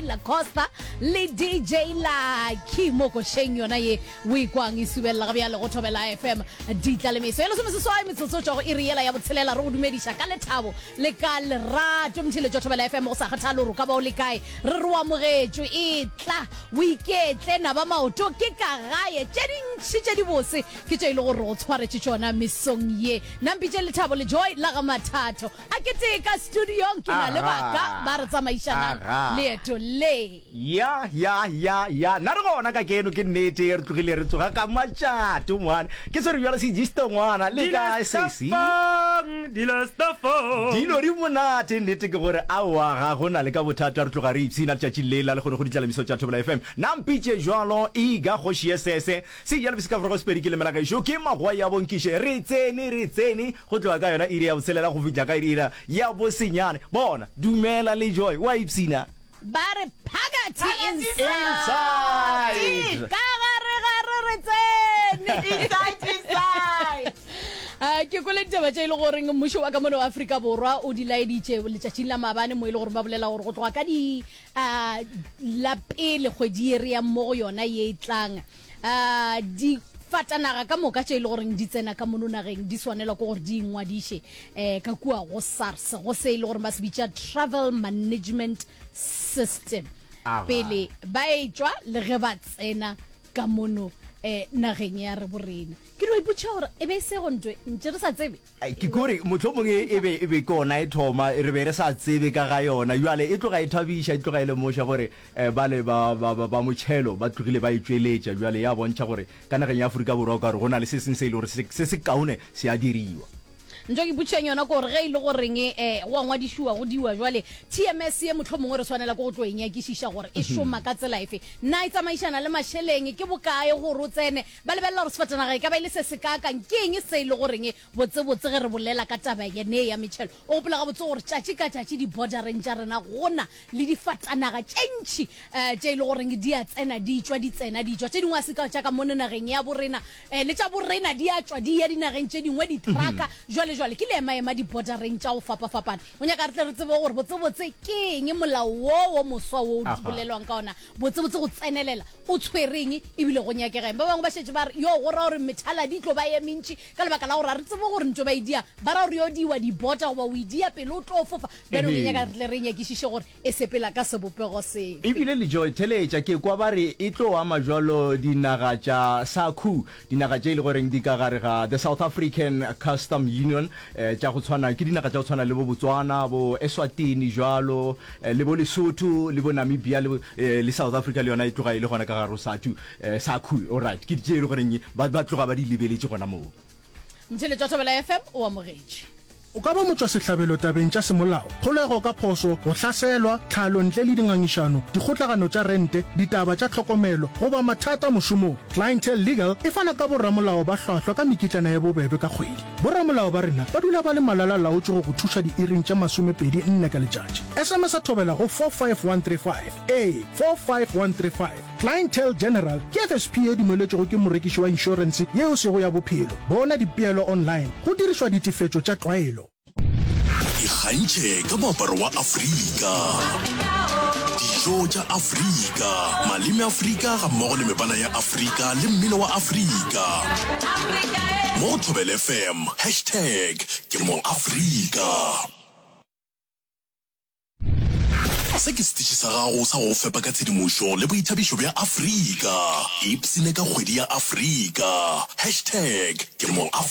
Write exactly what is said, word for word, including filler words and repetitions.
La Costa le D J la Kimo ko sheng yona ye we kwang isubella ga bjalo go thobela F M di tla le meso elo se seswa metsotso tso go iriela ya botshelela re o dumedisha ka lethabo le ka le rato mthile tso thobela F M o sa kgathalo ro ka ba o le kae re re wa mogetso e tla weekend na ba maoto ke ka gae tseding tshitse di bose ke tse ile go re o tshware tsona mesong ye nampitse lethabo le joy la ga mathato a ke te ka studio ke na le baka ba re tsamaishana leeto le ya ya ya ya na re gona ka keno ke nnete re tlogile re tsoga ka matšhato ngwana ke se re bjala se jisto ngwana le ka sesi di la stafo dilo ri monate nnete ke gore a wa ga gona le ka bothata re tloga re ipsina tšatši lela le gore go ditla miso tša Thobela F M nampitse jwalo e ga go shiesese se ya le ska go spedi ke le mela ka sho ke magwa ya bonkishe re tsene re tsene go tloga ka yona iri ya boselela go fitla ka iri ya bosenyane bona dumela le joy wa ipsina bare phagati inside ka gare gare re tsene inside inside a ke go le taba tse ile gore mmusho wa ka mono wa Afrika borwa o di laeditse le tšatšing la mabane mo ile gore ba bolela gore go tloga ka di a la pele go di ere ya mo yona ye tlang a di fatanaga ka moka tše ile gore di tsena ka mono nageng di swanela go gore di ngwadishe eh ka kua go SARS go se ile gore ba se bitša travel management system pele ba etswa le ge ba tsena ka mono eh nageng ya re borena ke re iputša gore e be se go ntwe ntse re sa tsebe ke gore motlhomongwe e be e be kona e thoma re be re sa tsebe ka ga yona jwale e tloga e thabisha e tloga e le mosha gore ba le ba ba ba motšhelo ba tlogile ba itsweletša jwale ya bontšha gore ka nageng ya Aforika Borwa ka re go na le se seng se ile gore se se kaone se a diriwa ntse ke butšeng yona gore ge ile gore reng eh wa ngwadishiwa go diwa jwale T M S ye motlhomongwe re swanela go tlo enyakishisha gore e shoma ka tsela efe nna itsamaishana le masheleng ke bokae go rotsene ba lebella re sefatana ga e ka ba ile se se ka ka nkeng se ile gore reng botse botse ge re bolela ka taba ya ne ya metšhelo o gopola ga botse gore tšatši ka tšatši di bordereng tša rena gona le di fatanaga tšentši eh tše ile gore di a tsena di tswa di tsena di tswa tše dingwe se ka tša ka mona nageng ya borena eh le tša borena di a tswa di ya dinageng tše dingwe di traka jwale jwale ke le maema di bordereng tša go fapa fapana o nyaka re tle re tsebe gore botse botse ke eng molao wo wo moswa wo o bolelwang ka ona botse botse go tsenelela o tshwereng e bile go nyakegeng ba bangwe ba shetse ba re yo go ra gore methala di tlo ba ye mentši ka lebaka la gore re tsebe gore ntwe ba idia ba ra gore yo diwa di border goba o idia pele o tlo fofa beno ke nyaka re tle re nyakishishe gore e sepela ka sebopego se e bile le joy theletša ke kwa ba re e tlo ama jwalo dinaga tša SACU dinaga tše ile goreng di ka gare ga the South African Custom Union eh tša go tshwana ke dinaga tša go tshwana le bo Botswana bo Eswatini jwalo le bo Lesotho le bo Namibia le South Africa le yona e tloga ile gona ka garo SACU SACU all right ke tše ile goreng ba ba tloga ba di lebeletse gona moo mtshele tša Thobela F M o amogetše o ka ba motswa sehlabelo tabeng tša semolao kgolego ka phoso go hlaselwa tlhalo ntle le dingangišano dikgotlagano tša rente ditaba tša tlhokomelo goba mathata mošomong Clientele Legal e fana ka borramolao ba hlwahlwa ka mekitlana ya bobebe ka kgwedi borramolao ba rena ba dula ba le malala laotše go go thuša diiring tša masomepedi nne ka letšatši S M S a thobela go four five one three five a four five one three five Clientele General ke F S P e dumeletšego ke morekiši wa inšorense yeo sego ya bophelo bona dipeelo online go dirišwa ditefetšo tša tlwaelo ikgantšhe ka moaparo wa Afrika dijo tša Afrika maleme Afrika ga mmogo le mebala ya Afrika le mmino wa Afrika mo Thobela F M hashtag ke mo Afrika se ke setiši sa gago sa go fepa ka tshedimošo le boithabišo bja Afrika ipsine ka kgwedi ya Afrika hashtag ke mo Afrika